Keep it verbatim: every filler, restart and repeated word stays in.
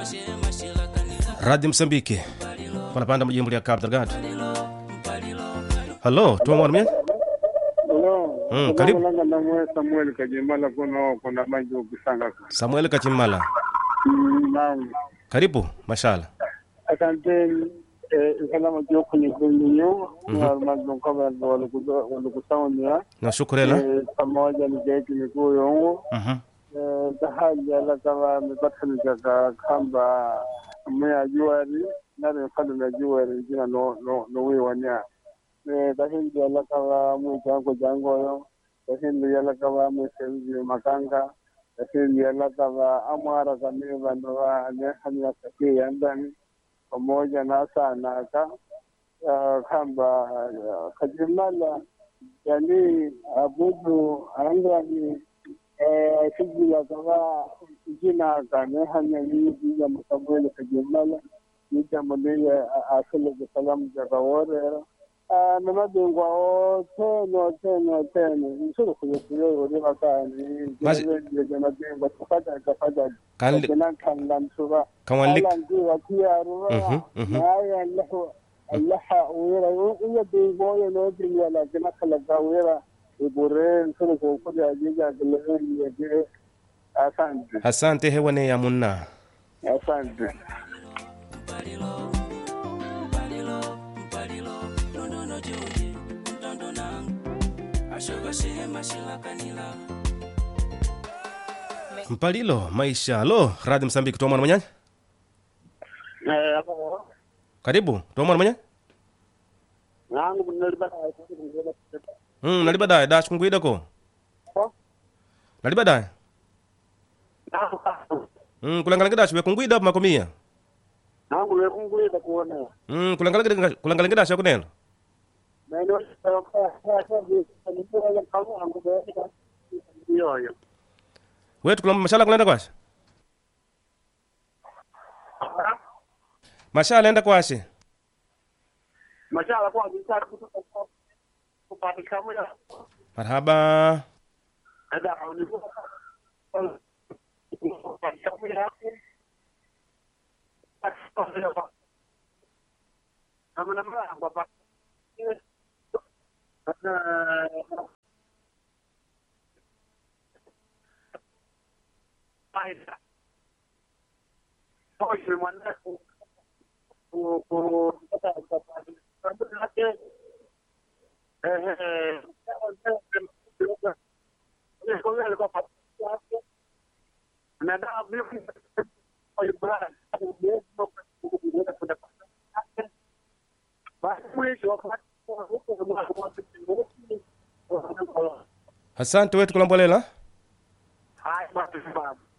Radio Msambiki. Panapanda mjimbo ya Cabo Delgado. Hello, tuwa mwarmien? Hello. Mm, karibu. Langa na mwe Samuel Kajimala kuna kuna maji ukisanga. Samuel Kachimala. Naam. Karibu, mashallah. Asante eh kama mjio kwenye kunyo na maji kama wale wale kusaonia. Na shukrela. Pamoja ni jetu ni kuyo. Mhm. Eh tahali ala kama mipatani kaka kamba mwe juari na mfano na juari jina no no no we wanya. Eh tahili ala kama mwe jango jango yo. Tahili ala kama mwe senzi makanga. Tahili ala kama amara kama banwa ne hanya kake yandani pamoja na sana ka kamba Kajimala yani abudu angani eh sijila kama jina kana hanya ni ya mtabwele Kajimala ni jambo ni asili salamu za kawore na madengwa o teno teno teno nisuru kuyo uri makani ni jana dengwa tafata tafata Kan kana kan suba kan lik ndi wakia ruwa ya Allah Allah wira iya dengwa yo no dinga la kana kala gawira ibure nisuru ko ko ya jiga gele ye asante asante hewane ya munna. asante Mpalilo maisha. Lo, Radio Msambiki tuwa mwana mwenye? eh hapo Karibu, tuwa mwana mwenye? nangu nilibana Mm, nalibadaye dash kunguida ko. Nalibadaye. Mm, kulangalanga dash we kunguida pa makomia. nangu lekungulida kuona Mm, kulangalanga kulangalanga dash yakunelo. Neno kwa kwa kwa ni kwa kama angu beka yo yo Wetu kulamba mashala kulenda kwashe? Mashala enda kwashe? mashala kwa bisa kutoka kupata kama ya Marhaba. ada au kwa kama ya kama na mara kwa pa Aida. Hoje manda o o o eh Asante wetu kulambolela. Hai,